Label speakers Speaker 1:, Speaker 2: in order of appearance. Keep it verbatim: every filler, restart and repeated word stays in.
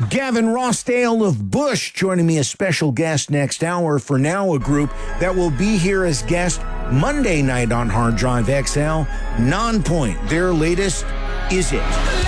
Speaker 1: Gavin Rossdale of Bush joining me as special guest next hour. For now, a group that will be here as guest Monday night on Hard Drive X L. Nonpoint, their latest Is It?